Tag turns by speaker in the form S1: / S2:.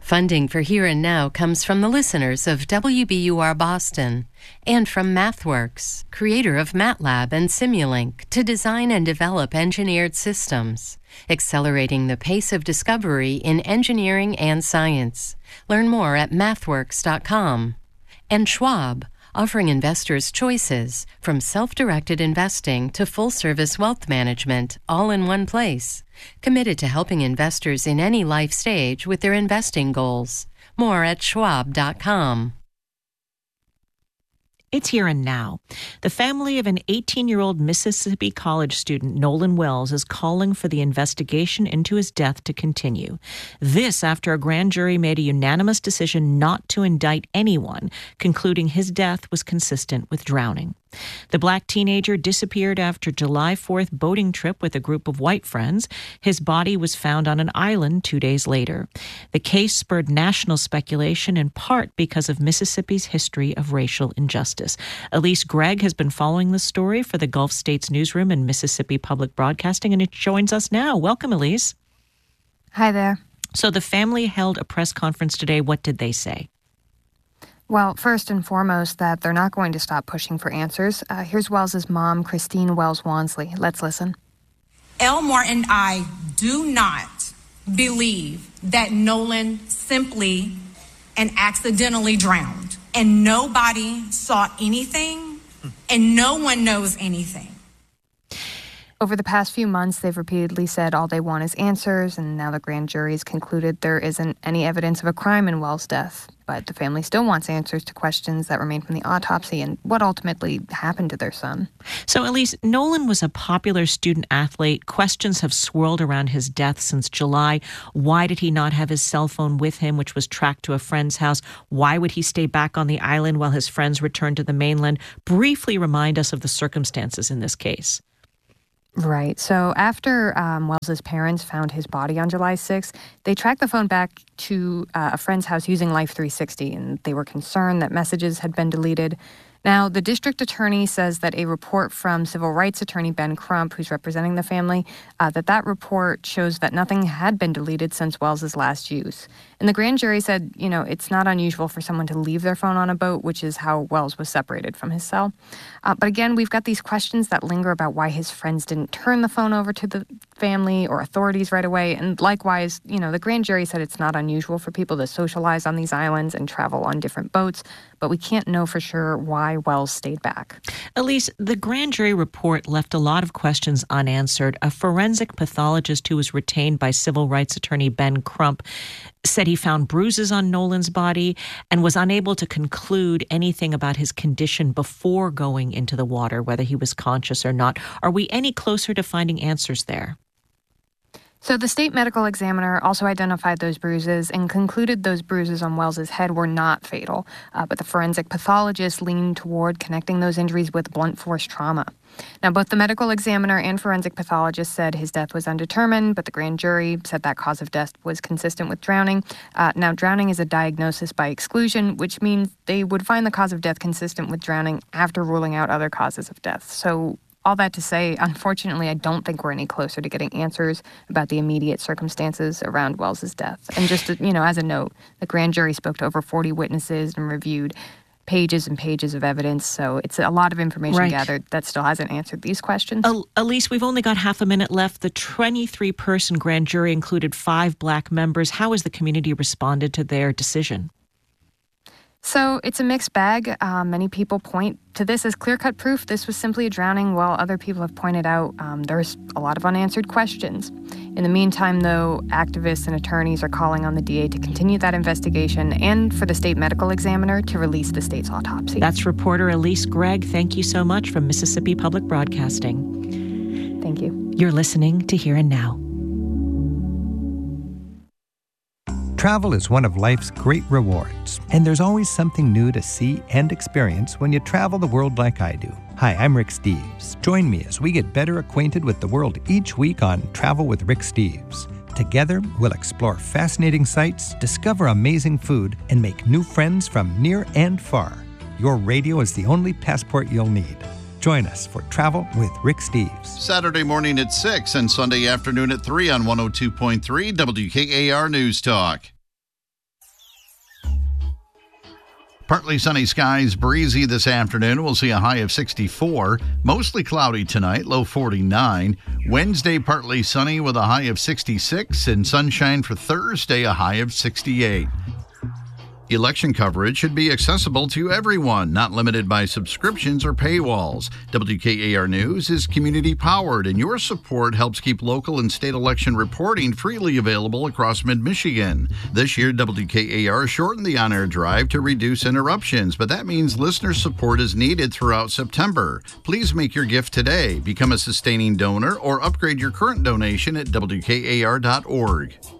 S1: Funding for Here and Now comes from the listeners of WBUR Boston and from MathWorks, creator of MATLAB and Simulink, to design and develop engineered systems, accelerating the pace of discovery in engineering and science. Learn more at mathworks.com. And Schwab, offering investors choices from self-directed investing to full-service wealth management, all in one place. Committed to helping investors in any life stage with their investing goals. More at schwab.com.
S2: It's Here and Now. The family of an 18-year-old Mississippi college student, Nolan Wells, is calling for the investigation into his death to continue. This after a grand jury made a unanimous decision not to indict anyone, concluding his death was consistent with drowning. The black teenager disappeared after July 4th boating trip with a group of white friends. His body was found on an island 2 days later. The case spurred national speculation in part because of Mississippi's history of racial injustice. Elise Gregg has been following the story for the Gulf States Newsroom and Mississippi Public Broadcasting, and it joins us now. Welcome, Elise.
S3: Hi there.
S2: So the family held a press conference today. What did they say?
S3: Well, first and foremost, that they're not going to stop pushing for answers. Here's Wells's mom, Christine Wells Wansley. Let's listen.
S4: Elmore and I do not believe that Nolan simply and accidentally drowned. And nobody saw anything, and no one knows anything.
S3: Over the past few months, they've repeatedly said all they want is answers, and now the grand jury's concluded there isn't any evidence of a crime in Wells' death. But the family still wants answers to questions that remain from the autopsy and what ultimately happened to their son.
S2: So, Elise, Nolan was a popular student athlete. Questions have swirled around his death since July. Why did he not have his cell phone with him, which was tracked to a friend's house? Why would he stay back on the island while his friends returned to the mainland? Briefly remind us of the circumstances in this case.
S3: Right. So after Wells's parents found his body on July 6th, they tracked the phone back to a friend's house using Life 360, and they were concerned that messages had been deleted. Now, the district attorney says that a report from civil rights attorney Ben Crump, who's representing the family, that report shows that nothing had been deleted since Wells's last use. And the grand jury said, it's not unusual for someone to leave their phone on a boat, which is how Wells was separated from his cell. But again, we've got these questions that linger about why his friends didn't turn the phone over to the family or authorities right away. And likewise, the grand jury said it's not unusual for people to socialize on these islands and travel on different boats, but we can't know for sure why Wells stayed back.
S2: Elise, the grand jury report left a lot of questions unanswered. A forensic pathologist who was retained by civil rights attorney Ben Crump said he found bruises on Nolan's body and was unable to conclude anything about his condition before going into the water, whether he was conscious or not. Are we any closer to finding answers there?
S3: So the state medical examiner also identified those bruises and concluded those bruises on Wells's head were not fatal. But the forensic pathologist leaned toward connecting those injuries with blunt force trauma. Now, both the medical examiner and forensic pathologist said his death was undetermined, but the grand jury said that cause of death was consistent with drowning. Now, drowning is a diagnosis by exclusion, which means they would find the cause of death consistent with drowning after ruling out other causes of death. So all that to say, unfortunately, I don't think we're any closer to getting answers about the immediate circumstances around Wells's death. And just, as a note, the grand jury spoke to over 40 witnesses and reviewed pages and pages of evidence. So it's a lot of information gathered that still hasn't answered these questions.
S2: Elise, we've only got half a minute left. The 23-person grand jury included 5 black members. How has the community responded to their decision?
S3: So it's a mixed bag. Many people point to this as clear-cut proof this was simply a drowning, while other people have pointed out there's a lot of unanswered questions. In the meantime, though, activists and attorneys are calling on the DA to continue that investigation and for the state medical examiner to release the state's autopsy.
S2: That's reporter Elise Gregg. Thank you so much from Mississippi Public Broadcasting.
S3: Thank you.
S2: You're listening to Here and Now.
S5: Travel is one of life's great rewards, and there's always something new to see and experience when you travel the world like I do. Hi, I'm Rick Steves. Join me as we get better acquainted with the world each week on Travel with Rick Steves. Together, we'll explore fascinating sights, discover amazing food, and make new friends from near and far. Your radio is the only passport you'll need. Join us for Travel with Rick Steves.
S6: Saturday morning at 6 and Sunday afternoon at 3 on 102.3 WKAR News Talk. Partly sunny skies, breezy this afternoon. We'll see a high of 64. Mostly cloudy tonight, low 49. Wednesday, partly sunny with a high of 66. And sunshine for Thursday, a high of 68. Election coverage should be accessible to everyone, not limited by subscriptions or paywalls. WKAR News is community-powered, and your support helps keep local and state election reporting freely available across mid-Michigan. This year, WKAR shortened the on-air drive to reduce interruptions, but that means listener support is needed throughout September. Please make your gift today, become a sustaining donor, or upgrade your current donation at WKAR.org.